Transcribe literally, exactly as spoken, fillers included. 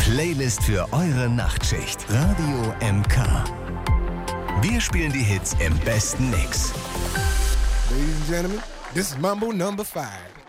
Playlist für eure Nachtschicht. Radio M K. Wir spielen die Hits im besten Mix. Ladies and gentlemen, this is Mambo number five.